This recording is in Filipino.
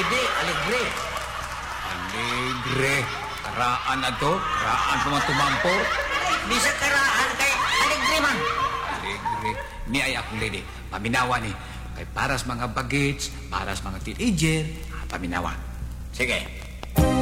lady, alegre. Alegre. Karaan na to. Karaan pa man tumampo. Di sa karaan kay alegre man. Alegre. Ni ay akong lady. Paminawa ni. Kay paras mga bagets, paras mga teenager, paminawa. Sige.